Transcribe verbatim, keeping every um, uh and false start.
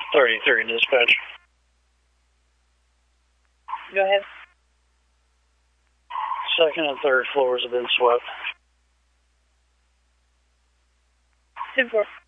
thirty-three dispatch. Go ahead. Second and third floors have been swept. ten four.